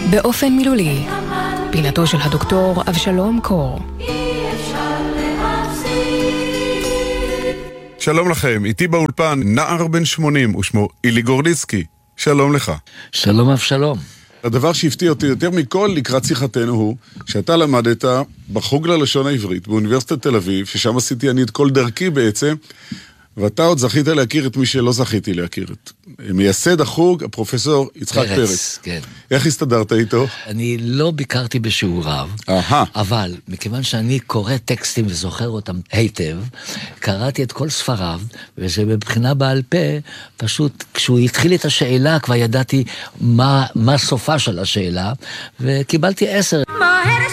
באופן מילולי, פינתו של הדוקטור אבשלום קור. שלום לכם, איתי באולפן נער בן 80 ושמו אילי גורליצקי. שלום לך. שלום אבשלום. הדבר שהפתיע אותי יותר מכל לקראת שיחתנו הוא שאתה למדת בחוג ללשון העברית באוניברסיטת תל אביב, ששם עשיתי אני את כל דרכי בעצם, ואתה עוד זכית להכיר את מי שלא זכיתי להכיר את מייסד החוג, הפרופסור יצחק פרץ. כן. איך הסתדרת איתו? אני לא ביקרתי בשיעוריו, אבל מכיוון שאני קורא טקסטים וזוכר אותם היטב, קראתי את כל ספריו, וזה בבחינה בעל פה, פשוט כשהוא התחיל את השאלה כבר ידעתי מה סופה של השאלה, וקיבלתי 10.